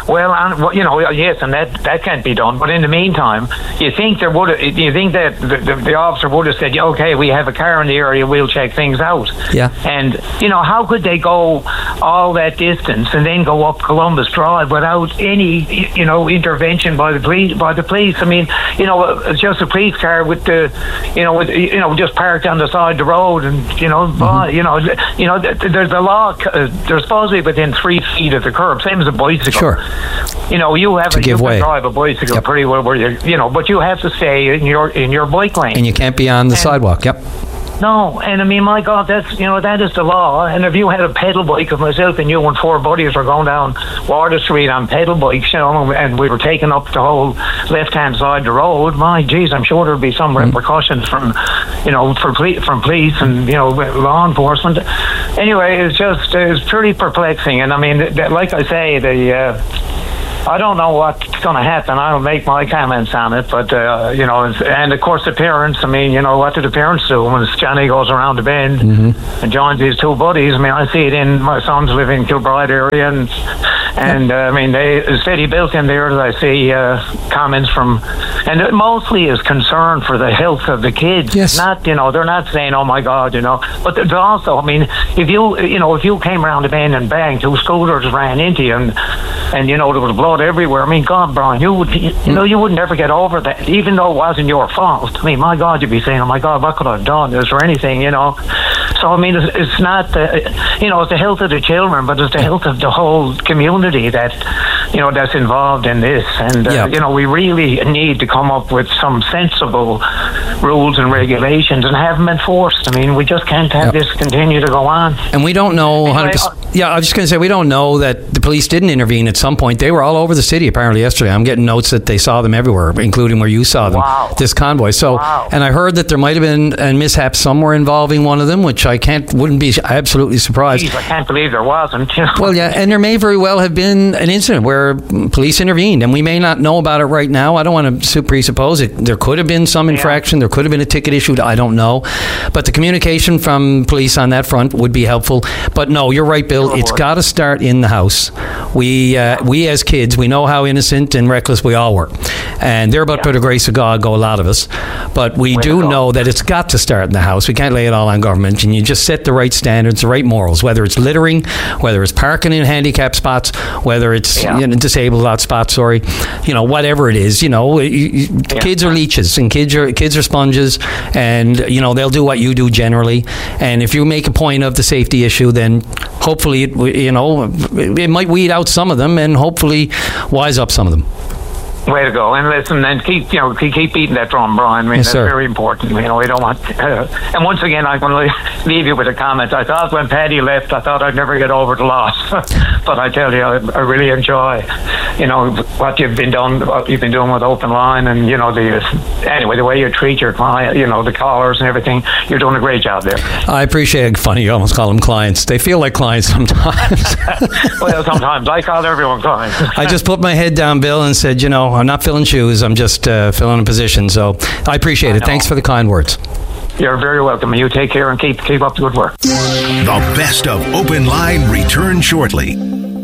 Well, and, you know, yes, and that, that can't be done. But in the meantime, you think there would you think that the, the, the officer would have said, okay, we have a car in the area, we'll check things out. Yeah. And, you know, how could they go all that distance and then go up Columbus Drive without any, you know, intervention by the police? By the police, I mean, you know, it's just a police car with the, you know, with, you know, just parked on the side of the road, and you know, mm-hmm. you know, you know, there's a law. Uh, they're supposed to be within three feet of the curb, same as a bicycle. Sure. You know, you have to a, give you way. can drive a bicycle Yep. pretty well, where you, you know, but you have to stay in your in your bike lane, and you can't be on the and, sidewalk. Yep. No, and I mean, my God, that's, you know, that is the law. And if you had a pedal bike, if myself and you and four buddies were going down Water Street on pedal bikes, you know, and we were taking up the whole left-hand side of the road, my geez, I'm sure there'd be some mm-hmm. repercussions from, you know, for ple- from police and, you know, law enforcement. Anyway, it's just, it's pretty perplexing. And I mean, th- th- like I say, the... Uh, I don't know what's going to happen. I don't make my comments on it, but, uh, you know, and of course the parents, I mean, you know, what do the parents do when Johnny goes around the bend mm-hmm. and joins his two buddies? I mean, I see it in, my sons live in Kilbride area, and, and uh, I mean, they, the city built in there, I see uh, comments from, and it mostly is concern for the health of the kids. Yes. Not, you know, they're not saying, oh my God, you know, but there's also, I mean, if you, you know, if you came around the bend and bang, two scooters ran into you, and, and you know, there was blood everywhere. I mean, God, Brian, you would, you know, you would never get over that, even though it wasn't your fault. I mean, my God, you'd be saying, oh my God, what could I have done? Is there anything, you know? So, I mean, it's, it's not, the, you know, it's the health of the children, but it's the health of the whole community that, you know, that's involved in this. And, uh, yeah. you know, we really need to come up with some sensible rules and regulations and have them enforced. I mean, we just can't have yeah. this continue to go on. And we don't know, one hundred percent. Yeah, I was just going to say, we don't know that the police didn't intervene at some point. They were all over the city apparently yesterday. I'm getting notes that they saw them everywhere, including where you saw them, wow. this convoy. So, wow. and I heard that there might have been a mishap somewhere involving one of them, which I can't, wouldn't be absolutely surprised. Jeez, I can't believe there wasn't. You know? Well, yeah, and there may very well have been an incident where police intervened, and we may not know about it right now. I don't want to presuppose it. There could have been some infraction. Yeah. There could have been a ticket issued. I don't know. But the communication from police on that front would be helpful. But no, you're right, Bill. It's got to start in the house. We, uh, we as kids, we know how innocent and reckless we all were. And there, but yeah. for the grace of God, go a lot of us. But we Way do know that it's got to start in the house. We can't lay it all on government. And you just set the right standards, the right morals, whether it's littering, whether it's parking in handicapped spots, whether it's yeah. you know, disabled out spots, sorry, you know, whatever it is. You know, you, you, yeah. kids are leeches, and kids are kids are sponges, and you know they'll do what you do generally. And if you make a point of the safety issue, then hopefully, it, you know, it might weed out some of them, and hopefully wise up some of them. Way to go. And listen, and keep, you know, keep beating that drum, Brian. I mean, yes, that's sir. very important. You know, we don't want, uh, and once again, I'm going to leave you with a comment. I thought when Paddy left, I thought I'd never get over the loss. But I tell you, I, I really enjoy, you know, what you've been done, what you've been doing with Open Line, and, you know, the, anyway, the way you treat your client, you know, the callers and everything. You're doing a great job there. I appreciate it. Funny, you almost call them clients. They feel like clients sometimes. Well, sometimes. I call everyone clients. I just put my head down, Bill, and said, you know, I'm not filling shoes. I'm just uh, filling a position. So I appreciate I it. Thanks for the kind words. You're very welcome. You take care and keep keep up the good work. The best of Open Line returns shortly.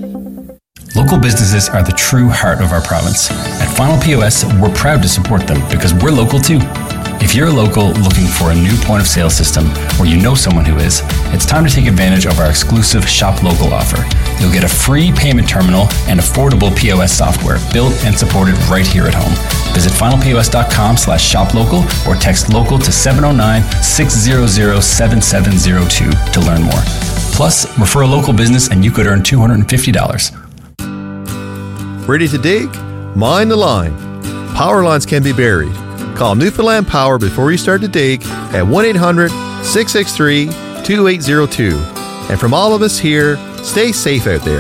Local businesses are the true heart of our province. At Final P O S, we're proud to support them because we're local too. If you're a local looking for a new point of sale system, or you know someone who is, it's time to take advantage of our exclusive Shop Local offer. You'll get a free payment terminal and affordable P O S software built and supported right here at home. Visit finalpos.com slash shop local or text local to seven oh nine, six hundred, seven seven oh two to learn more. Plus, refer a local business and you could earn two hundred fifty dollars. Ready to dig? Mind the line. Power lines can be buried. Call Newfoundland Power before you start to dig at one eight hundred, six six three, two eight zero two. And from all of us here, stay safe out there.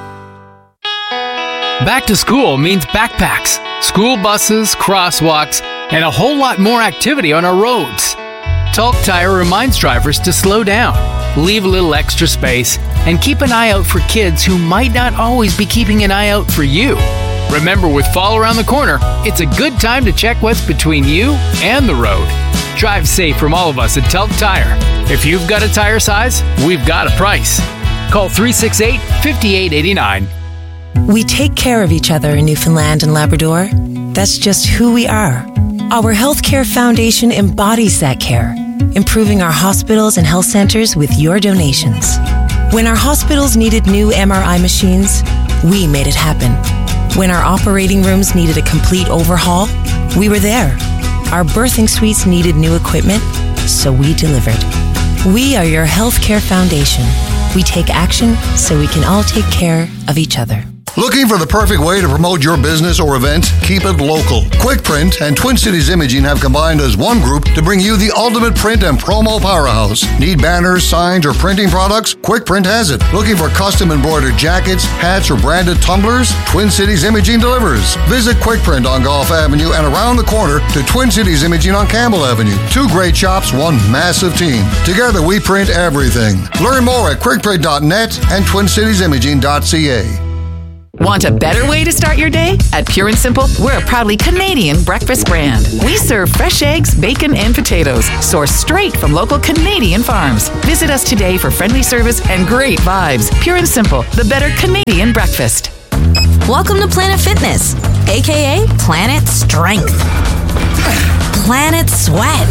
Back to school means backpacks, school buses, crosswalks, and a whole lot more activity on our roads. Talk Tire reminds drivers to slow down, leave a little extra space, and keep an eye out for kids who might not always be keeping an eye out for you. Remember, with fall around the corner, it's a good time to check what's between you and the road. Drive safe from all of us at Talc Tire. If you've got a tire size, we've got a price. Call three six eight, five eight eight nine. We take care of each other in Newfoundland and Labrador. That's just who we are. Our Healthcare Foundation embodies that care, improving our hospitals and health centers with your donations. When our hospitals needed new M R I machines, we made it happen. When our operating rooms needed a complete overhaul, we were there. Our birthing suites needed new equipment, so we delivered. We are your Healthcare Foundation. We take action so we can all take care of each other. Looking for the perfect way to promote your business or event? Keep it local. QuickPrint and Twin Cities Imaging have combined as one group to bring you the ultimate print and promo powerhouse. Need banners, signs, or printing products? QuickPrint has it. Looking for custom embroidered jackets, hats, or branded tumblers? Twin Cities Imaging delivers. Visit QuickPrint on Gulf Avenue and around the corner to Twin Cities Imaging on Campbell Avenue. Two great shops, one massive team. Together we print everything. Learn more at quickprint dot net and twin cities imaging dot c a. Want a better way to start your day? At Pure and Simple, we're a proudly Canadian breakfast brand. We serve fresh eggs, bacon, and potatoes, sourced straight from local Canadian farms. Visit us today for friendly service and great vibes. Pure and Simple, the better Canadian breakfast. Welcome to Planet Fitness, aka Planet Strength, Planet Sweat,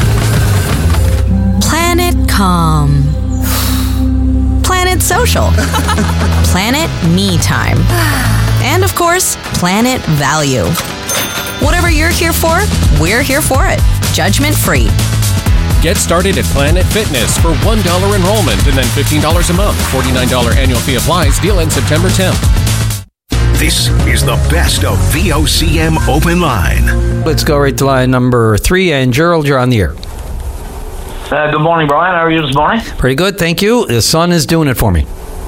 Planet Calm, Planet Social, Planet Me Time, and of course, Planet Value. Whatever you're here for, we're here for it. Judgment free. Get started at Planet Fitness for one dollar enrollment and then fifteen dollars a month. forty-nine dollars annual fee applies. Deal ends September tenth. This is the best of V O C M Open Line. Let's go right to line number three. And Gerald, you're on the air. Uh, good morning, Brian. How are you this morning? Pretty good, thank you. The sun is doing it for me.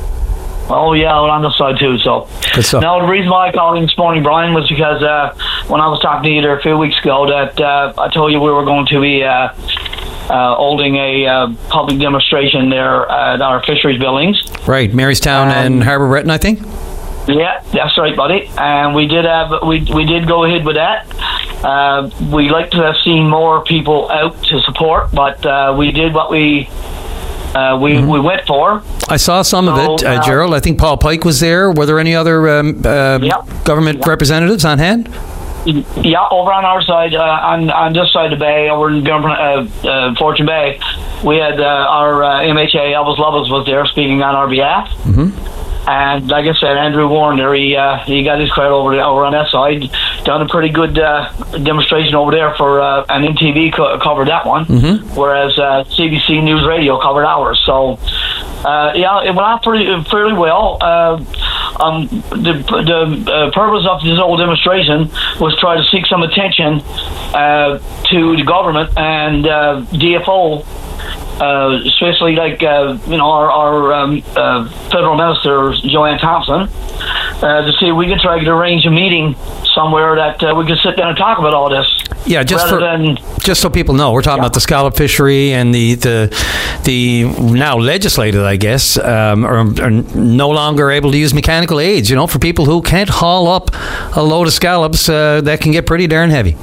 Oh, yeah, well, on this side, too. So, good stuff. Now, the reason why I called in this morning, Brian, was because uh, when I was talking to you there a few weeks ago, that uh, I told you we were going to be uh, uh, holding a uh, public demonstration there at our fisheries buildings. Right, Marystown um, and Harbour Breton, I think? Yeah, that's right, buddy. And we did have we we did go ahead with that. Uh, we like to have seen more people out to support, but uh, we did what we uh, we mm-hmm. we went for. I saw some so, of it, uh, uh, Gerald. I think Paul Pike was there. Were there any other um, uh, yep. government yep. representatives on hand? Yeah, over on our side, uh, on on this side of the bay, over in uh, uh, Fortune Bay, we had uh, our uh, M H A Elvis Lovels was there speaking on our behalf. Mm-hmm. And like I said, Andrew Warren there, he uh, he got his credit over over on that side. Done a pretty good uh, demonstration over there for uh, and M T V co- covered that one, mm-hmm. whereas uh, C B C News Radio covered ours. So uh, yeah, it went out pretty fairly well. Uh, um, the the uh, purpose of this whole demonstration was try to seek some attention uh, to the government and uh, D F O. Uh, especially like uh, you know our, our um, uh, federal minister Joanne Thompson, uh, to see if we can try to arrange a meeting somewhere that uh, we can sit down and talk about all this. Yeah, just for, than, just so people know, we're talking yeah. about the scallop fishery and the the, the now legislated, I guess, um, are, are no longer able to use mechanical aids. You know, for people who can't haul up a load of scallops, uh, that can get pretty darn heavy.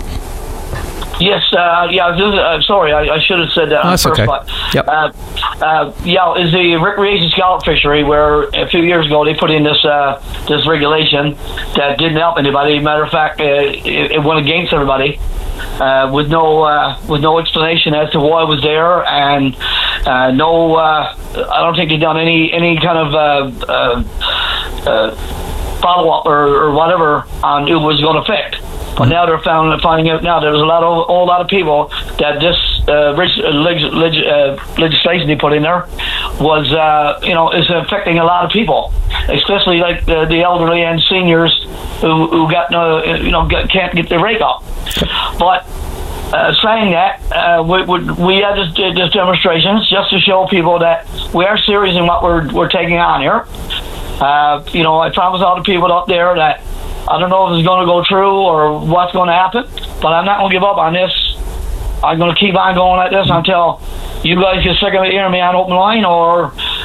Yes, uh, yeah, this is, uh, sorry, I, I should have said that on oh, the first okay. part. Yep. Uh, uh, yeah, is the recreation scallop fishery where a few years ago they put in this uh, this regulation that didn't help anybody. Matter of fact, uh, it, it went against everybody uh, with no uh, with no explanation as to why it was there, and uh, no, uh, I don't think they've done any any kind of uh, uh, uh, follow up or, or whatever on who it was going to affect. But now they're found, finding out now there's a lot of a lot of people that this uh, leg, leg, uh, legislation they put in there was uh, you know is affecting a lot of people, especially like the, the elderly and seniors who who got no you know get, can't get their rake up. But uh, saying that, uh, we we, we had this, this demonstrations just to show people that we are serious in what we're we're taking on here. Uh, you know, I promise all the people up there that. I don't know if it's going to go true or what's going to happen, but I'm not going to give up on this. I'm going to keep on going like this until you guys get sick of hearing me on open line, or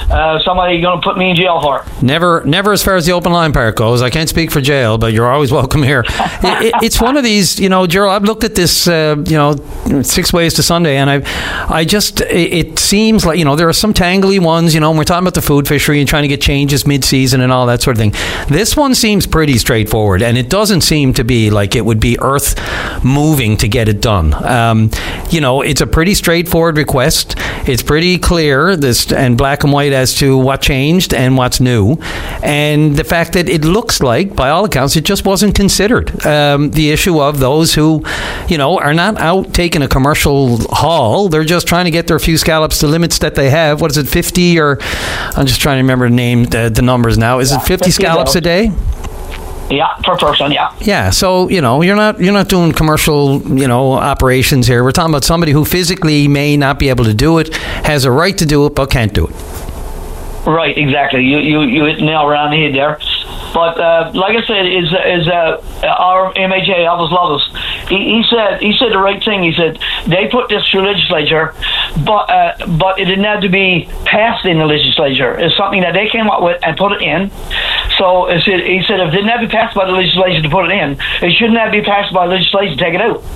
uh, somebody going to put me in jail for it. Never, never as far as the open line part goes. I can't speak for jail, but you're always welcome here. it, it, it's one of these, you know, Gerald, I've looked at this, uh, you know, Six Ways to Sunday, and I I just, it, it seems like, you know, there are some tangly ones, you know, and we're talking about the food fishery and trying to get changes mid-season and all that sort of thing. This one seems pretty straightforward, and it doesn't seem to be like it would be earth-moving to get it done. Um, you know, it's a pretty straightforward request. It's pretty clear this and black and white as to what changed and what's new, and the fact that it looks like, by all accounts, it just wasn't considered. Um, the issue of those who, you know, are not out taking a commercial haul. They're just trying to get their few scallops to limits that they have. What is it, fifty or I'm just trying to remember the name, the, the numbers now. Is yeah, it fifty scallops a day? Yeah, per person, yeah. Yeah, so, you know, you're not you're not doing commercial, you know, operations here. We're talking about somebody who physically may not be able to do it, has a right to do it, but can't do it. Right, exactly. You you you hit the nail around the head there. But uh, like I said, is is uh, our M H A, Elvis Loveless, he, he said he said the right thing. He said they put this through legislature, but uh, but it didn't have to be passed in the legislature. It's something that they came up with and put it in. So it said, he said if it didn't have to be passed by the legislature to put it in, it shouldn't have to be passed by the legislature to take it out.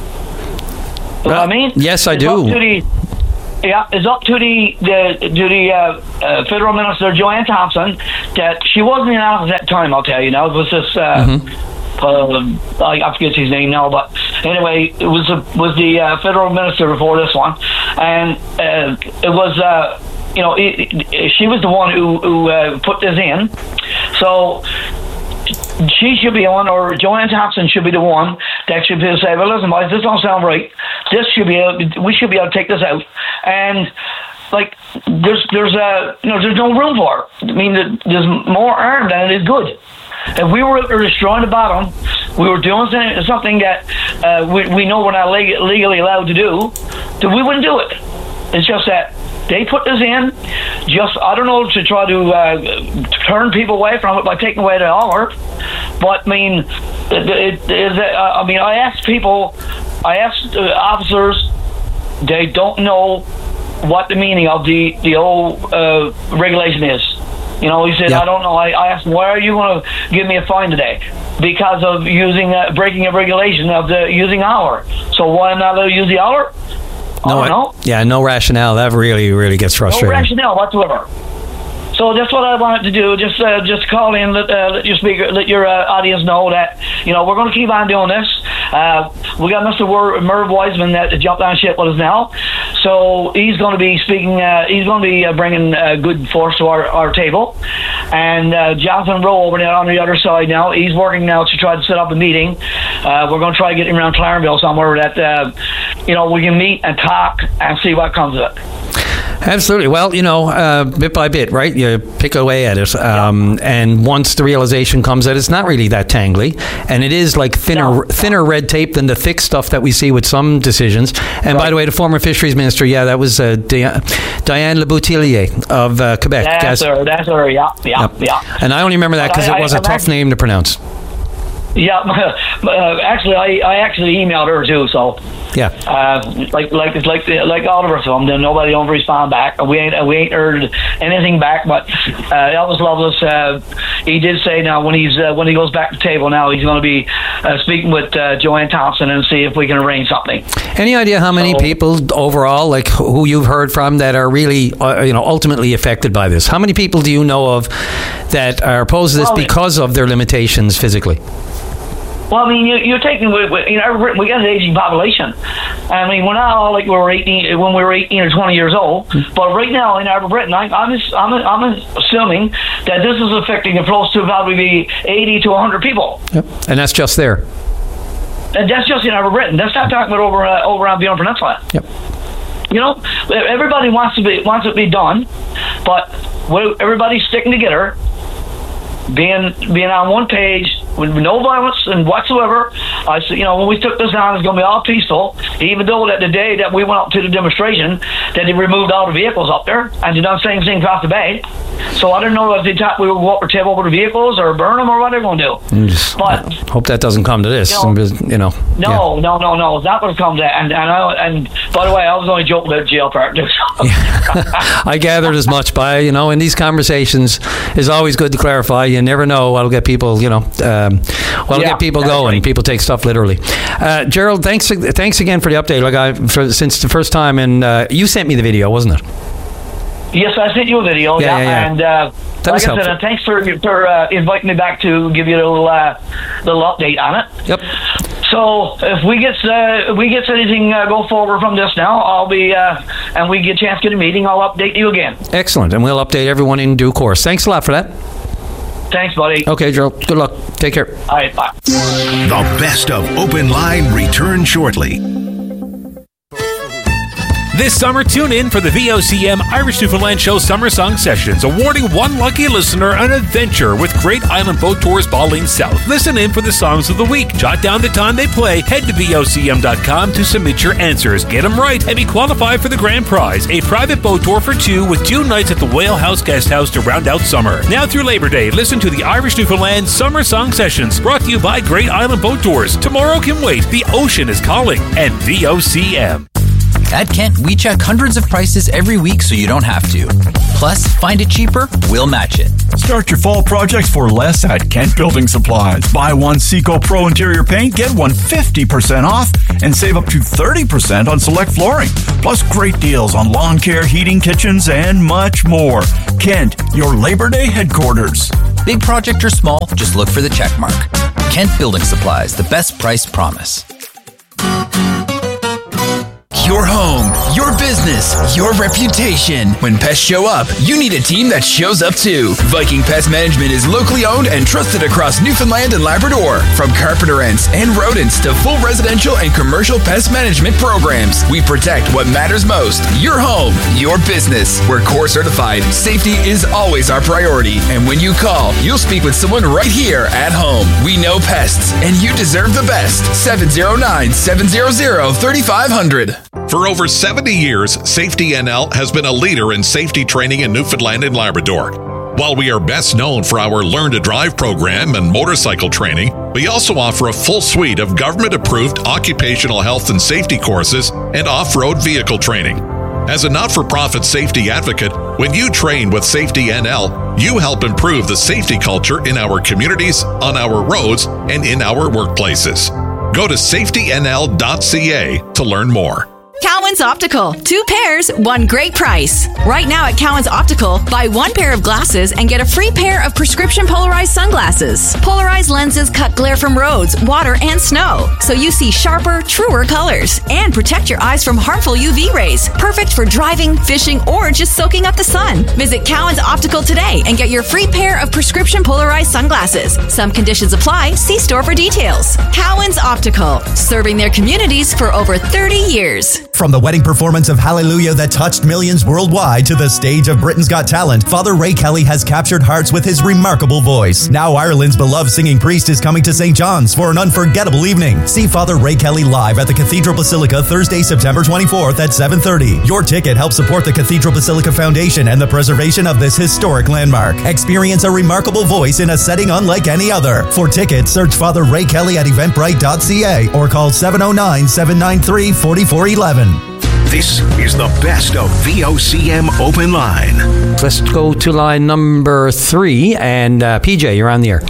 You know what I mean? Yes, I it's do. Up to the, yeah, it's up to the, the to the uh, uh, federal minister Joanne Thompson that she wasn't in office at that time. I'll tell you now. It was this. Uh, mm-hmm. uh, I, I forget his name now, but anyway, it was a, was the uh, federal minister before this one, and uh, it was. Uh, you know, it, it, she was the one who who uh, put this in, so. She should be on, or Joanne Thompson should be the one that should be able to say, well, listen, boys, this don't sound right. This should be able, we should be able to take this out. And, like, there's, there's, a, you know, there's no room for it. I mean, there's more harm than it is good. If we were destroying the bottom, we were doing something that uh, we, we know we're not leg- legally allowed to do, then we wouldn't do it. It's just that they put this in, just, I don't know, to try to uh, turn people away from it by taking away the hour. But, I mean, it, it, it, uh, I mean, I asked people, I asked uh, officers, they don't know what the meaning of the, the old uh, regulation is. You know, he said, yep. I don't know. I, I asked him, why are you going to give me a fine today? Because of using uh, breaking a regulation of the using hour. So why not let you use the hour? No, I don't know. Yeah, no rationale. That really, really gets frustrating. No rationale whatsoever. So that's what I wanted to do. Just, uh, just call in, let, uh, let your speaker, let your uh, audience know that you know we're going to keep on doing this. Uh, we got Mister Merv Wiseman that jumped on ship with us now, so he's going to be speaking. Uh, he's going to be uh, bringing uh, good force to our, our table. And uh, Jonathan Rowe over there on the other side now. He's working now to try to set up a meeting. Uh, we're going to try to get him around Clarenville somewhere that uh, you know we can meet and talk and see what comes of it. Absolutely. Well, you know, uh, bit by bit, right? You pick away at it. Um, yeah. And once the realization comes that it's not really that tangly, and it is like thinner no. thinner red tape than the thick stuff that we see with some decisions. And right. by the way, the former fisheries minister, yeah, that was uh, Diane, Diane Leboutillier of uh, Quebec. That's her. That's her. Yeah, yeah, yep. yeah. And I only remember that because it was I, a tough name to pronounce. Yeah, uh, actually, I, I actually emailed her too. So yeah, uh, like like it's like like all of us. So then nobody don't respond back. We ain't we ain't heard anything back. But uh, Elvis Loveless, uh, he did say now when he's uh, when he goes back to the table now he's going to be uh, speaking with uh, Joanne Thompson and see if we can arrange something. Any idea how many so, people overall, like who you've heard from, that are really uh, you know ultimately affected by this? How many people do you know of that are opposed to this well, because of their limitations physically? Well, I mean, you, you're taking, you know, we got an aging population. I mean, we're not all like we were eighteen when we were eighteen or twenty years old. Mm-hmm. But right now in Arbor Britain, I, I'm, I'm, I'm assuming that this is affecting close to probably be eighty to one hundred people. Yep. And that's just there. And that's just in Arbor Britain. That's not talking about over uh, over on Bjorn Peninsula. Yep. You know, everybody wants to be wants it to be done, but everybody's sticking together, being being on one page. With no violence and whatsoever. I said, you know, when we took this on, it's going to be all peaceful. Even though that the day that we went up to the demonstration, that they removed all the vehicles up there and did not say anything across the bay. So I don't know if they thought we would go up or take over the vehicles or burn them or what they're going to do. Just, but hope that doesn't come to this. You know, you know no, yeah. no, no, no. That would have come to and and I, and by the way, I was only joking about the jail part. I gathered as much by you know in these conversations is always good to clarify. You never know what'll get people you know um, what'll Yeah, get people going. right. People take stuff literally. Uh, Gerald, thanks thanks again for the update. Like I for, since the first time, and uh, you sent me the video, wasn't it? Yes, I sent you a video. Yeah, Yeah, yeah, yeah. and uh, That like was I said, helpful. uh, thanks for for uh, inviting me back to give you a little uh, little update on it. Yep. So if we get uh, if we get anything uh, go forward from this now, I'll be uh, and we get a chance to get a meeting, I'll update you again. Excellent, and we'll update everyone in due course. Thanks a lot for that. Thanks, buddy. Okay, Gerald. Good luck. Take care. All right, bye. The best of Open Line return shortly. This summer, tune in for the V O C M Irish Newfoundland Show Summer Song Sessions, awarding one lucky listener an adventure with Great Island Boat Tours Baldwin South. Listen in for the songs of the week. Jot down the time they play. Head to V O C M dot com to submit your answers. Get them right and be qualified for the grand prize, a private boat tour for two with two nights at the Whale House Guest House to round out summer. Now through Labor Day, listen to the Irish Newfoundland Summer Song Sessions, brought to you by Great Island Boat Tours. Tomorrow can wait. The ocean is calling. And V O C M. At Kent, we check hundreds of prices every week so you don't have to. Plus, find it cheaper, we'll match it. Start your fall projects for less at Kent Building Supplies. Buy one Seco Pro interior paint, get one fifty percent off, and save up to thirty percent on select flooring. Plus great deals on lawn care, heating, kitchens, and much more. Kent, your Labor Day headquarters. Big project or small, just look for the check mark. Kent Building Supplies, the best price promise. Your home, your business, your reputation. When pests show up, you need a team that shows up too. Viking Pest Management is locally owned and trusted across Newfoundland and Labrador. From carpenter ants and rodents to full residential and commercial pest management programs, we protect what matters most. Your home, your business. We're core certified. Safety is always our priority. And when you call, you'll speak with someone right here at home. We know pests, and you deserve the best. seven oh nine, seven hundred, thirty-five hundred. For over seventy years, Safety N L has been a leader in safety training in Newfoundland and Labrador. While we are best known for our Learn to Drive program and motorcycle training, we also offer a full suite of government-approved occupational health and safety courses and off-road vehicle training. As a not-for-profit safety advocate, when you train with Safety N L, you help improve the safety culture in our communities, on our roads, and in our workplaces. Go to safety n l dot c a to learn more. Cowan's Optical. Two pairs, one great price. Right now at Cowan's Optical, buy one pair of glasses and get a free pair of prescription polarized sunglasses. Polarized lenses cut glare from roads, water, and snow, so you see sharper, truer colors and protect your eyes from harmful U V rays. Perfect for driving, fishing, or just soaking up the sun. Visit Cowan's Optical today and get your free pair of prescription polarized sunglasses. Some conditions apply. See store for details. Cowan's Optical, serving their communities for over thirty years. From the wedding performance of Hallelujah that touched millions worldwide to the stage of Britain's Got Talent, Father Ray Kelly has captured hearts with his remarkable voice. Now Ireland's beloved singing priest is coming to Saint John's for an unforgettable evening. See Father Ray Kelly live at the Cathedral Basilica Thursday, September twenty-fourth at seven thirty. Your ticket helps support the Cathedral Basilica Foundation and the preservation of this historic landmark. Experience a remarkable voice in a setting unlike any other. For tickets, search Father Ray Kelly at eventbrite dot c a or call seven oh nine, seven nine three, four four one one. This is the best of V O C M Open Line. Let's go to line number three, and uh, P J, you're on the air.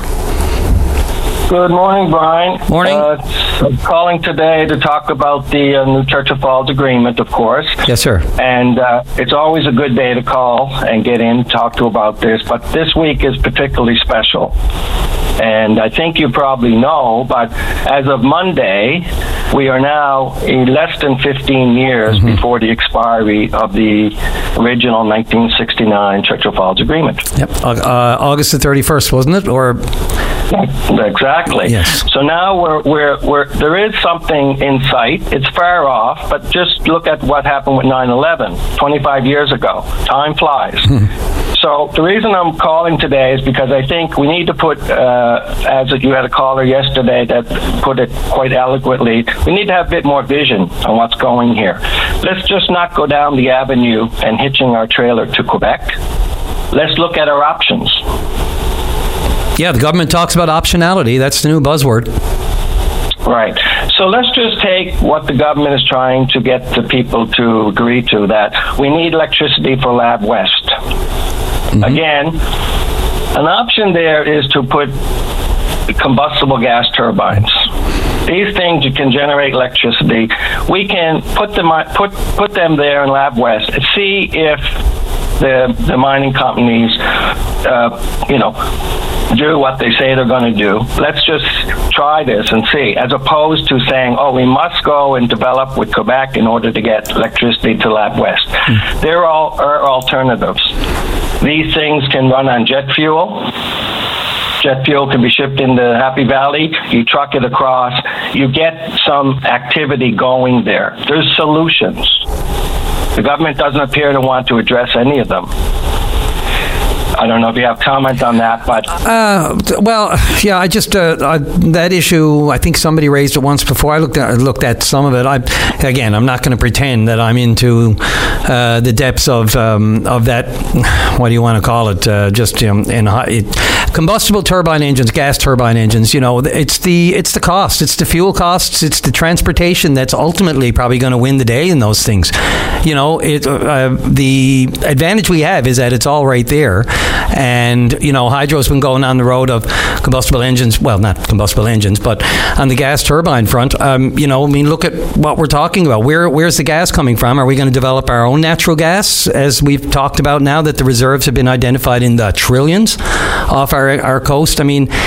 Good morning, Brian. Morning. Uh, I'm calling today to talk about the uh, New Church of Falls Agreement, of course. Yes, sir. And uh, it's always a good day to call and get in, talk to about this, but this week is particularly special. And I think you probably know, but as of Monday, we are now in less than fifteen years mm-hmm. before the expiry of the original nineteen sixty-nine Church of Falls Agreement. Yep, uh, August the thirty-first, wasn't it? Or exactly. Yes. So now we're we're we're there is something in sight. It's far off, but just look at what happened with nine eleven twenty-five years ago. Time flies. Hmm. So the reason I'm calling today is because I think we need to put, uh, as you had a caller yesterday that put it quite eloquently, we need to have a bit more vision on what's going here. Let's just not go down the avenue and hitching our trailer to Quebec. Let's look at our options. Yeah, the government talks about optionality. That's the new buzzword. Right. So let's just take what the government is trying to get the people to agree to, that we need electricity for Lab West. Mm-hmm. Again, an option there is to put combustible gas turbines. These things you can generate electricity. We can put them put put them there in Lab West and see if the the mining companies, uh, you know, do what they say they're going to do. Let's just try this and see, as opposed to saying, oh, we must go and develop with Quebec in order to get electricity to Lab West. Mm. There are, are alternatives. These things can run on jet fuel. Jet fuel can be shipped into Happy Valley. You truck it across. You get some activity going there. There's solutions. The government doesn't appear to want to address any of them. I don't know if you have comment on that, but uh, well, yeah, I just uh, I, that issue. I think somebody raised it once before. I looked at looked at some of it. I again, I'm not going to pretend that I'm into uh, the depths of um, of that. What do you want to call it? Uh, just um, in it, combustible turbine engines, gas turbine engines. You know, it's the it's the cost, it's the fuel costs, it's the transportation that's ultimately probably going to win the day in those things. You know, it uh, the advantage we have is that it's all right there. And, you know, Hydro's been going on the road of combustible engines, well, not combustible engines, but on the gas turbine front. Um, you know, I mean, look at what we're talking about. Where Where's the gas coming from? Are we going to develop our own natural gas, as we've talked about now that the reserves have been identified in the trillions off our, our coast? I mean,